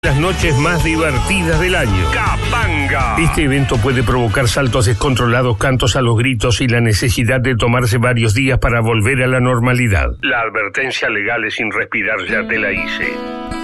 Las noches más divertidas del año. ¡Capanga! Este evento puede provocar saltos descontrolados, cantos a los gritos y la necesidad de tomarse varios días para volver a la normalidad. La advertencia legal es sin respirar ya te la hice.